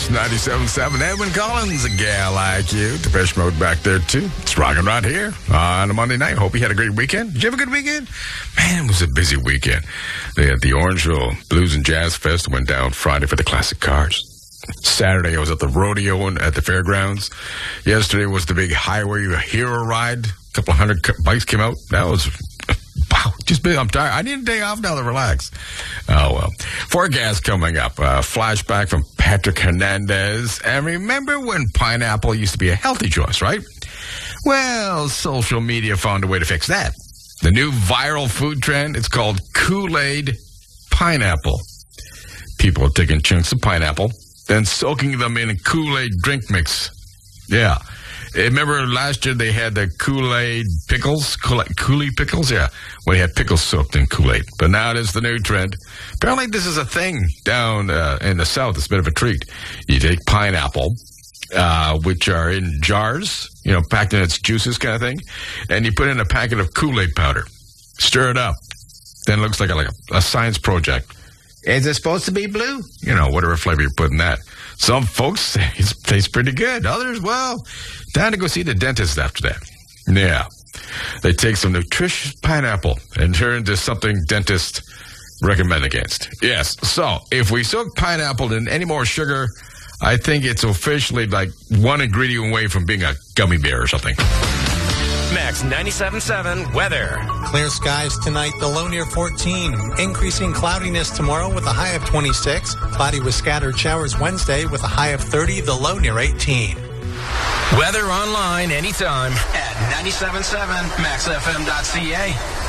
97.7. Edwin Collins, A Gal Like You. Depeche Mode back there, too. It's rocking right here on a Monday night. Hope you had a great weekend. Did you have a good weekend? Man, it was a busy weekend. They had the Orangeville Blues and Jazz Fest. Went down Friday for the classic cars. Saturday, I was at the rodeo at the fairgrounds. Yesterday was the big Highway Hero ride. A couple of hundred bikes came out. That was... Wow, just big. I'm tired. I need a day off now to relax. Oh, well. Forecast coming up. Flashback from Patrick Hernandez. And remember when pineapple used to be a healthy choice, right? Well, social media found a way to fix that. The new viral food trend, it's called Kool-Aid Pineapple. People are taking chunks of pineapple, then soaking them in a Kool-Aid drink mix. Yeah. Remember last year they had the Kool-Aid pickles? Kool-Aid pickles? Yeah. Well, they had pickles soaked in Kool-Aid. But now it is the new trend. Apparently this is a thing down in the South. It's a bit of a treat. You take pineapple, which are in jars, packed in its juices kind of thing, and you put in a packet of Kool-Aid powder. Stir it up. Then it looks like a science project. Is it supposed to be blue? Whatever flavor you put in that. Some folks say it tastes pretty good. Others, well, time to go see the dentist after that. Yeah. They take some nutritious pineapple and turn it into something dentists recommend against. Yes. So, if we soak pineapple in any more sugar, I think it's officially like one ingredient away from being a gummy bear or something. Max 97.7 weather. Clear skies tonight, the low near 14. Increasing cloudiness tomorrow with a high of 26. Cloudy with scattered showers Wednesday with a high of 30, the low near 18. Weather online anytime at 97.7 maxfm.ca.